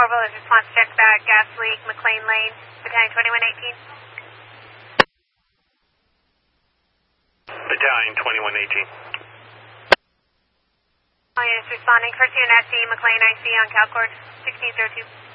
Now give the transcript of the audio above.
Orville is response check back, gas leak, McLean Lane, Battalion 2118. Battalion 2118. All units responding, first unit SC, McLean IC on Calcord 1602.